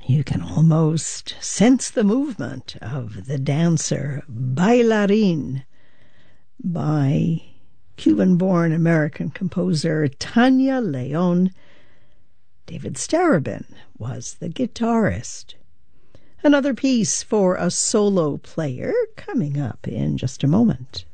You can almost sense the movement of the dancer Bailarín by Cuban-born American composer Tania León. David Starobin was the guitarist. Another piece for a solo player coming up in just a moment.